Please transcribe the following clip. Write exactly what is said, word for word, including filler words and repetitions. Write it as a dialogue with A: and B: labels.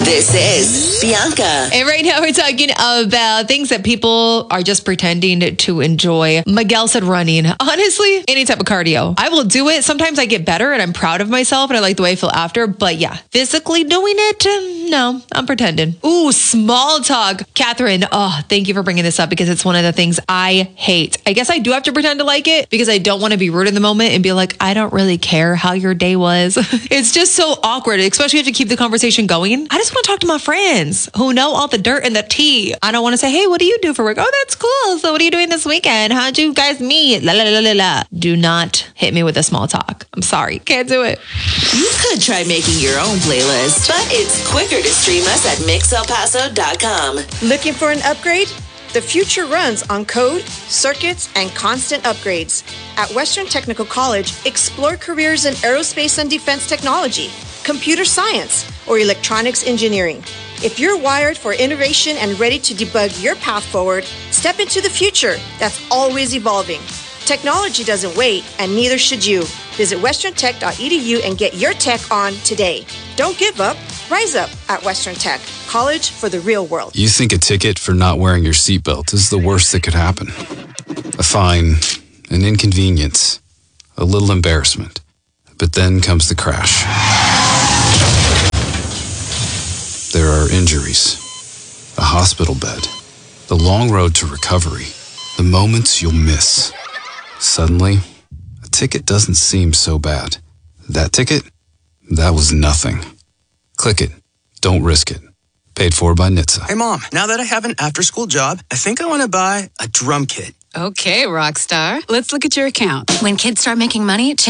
A: This is Bianca.
B: And right now we're talking about things that people are just pretending to enjoy. Miguel said running. Honestly, any type of cardio. I will do it. Sometimes I get better and I'm proud of myself and I like the way I feel after. But yeah, physically doing it, um, no, I'm pretending. Ooh, small talk. Catherine, oh, thank you for bringing this up because it's one of the things I hate. I guess I do have to pretend to like it because I don't want to be rude in the moment and be like, I don't really care how your day was. It's just so awkward, especially if you keep the conversation going. I just want to talk to my friends who know all the dirt and the tea. I don't want to say, hey, what do you do for work? Oh, that's cool. So what are you doing this weekend? How'd you guys meet? La, la, la, la, la. Do not hit me with a small talk. I'm sorry. Can't do it.
A: You could try making your own playlist, but it's quicker to stream us at mix el paso dot com.
C: Looking for an upgrade? The future runs on code, circuits, and constant upgrades. At Western Technical College, explore careers in aerospace and defense technology, computer science, or electronics engineering. If you're wired for innovation and ready to debug your path forward, step into the future that's always evolving. Technology doesn't wait, and neither should you. Visit western tech dot e d u and get your tech on today. Don't give up. Rise up at Western Tech, college for the real world.
D: You think a ticket for not wearing your seatbelt is the worst that could happen. A fine, an inconvenience, a little embarrassment. But then comes the crash. There are injuries, a hospital bed, the long road to recovery, the moments you'll miss. Suddenly, a ticket doesn't seem so bad. That ticket? That was nothing. Click it. Don't risk it. Paid for by N H T S A.
E: Hey, Mom, now that I have an after-school job, I think I want to buy a drum kit.
F: Okay, rock star. Let's look at your account.
G: When kids start making money,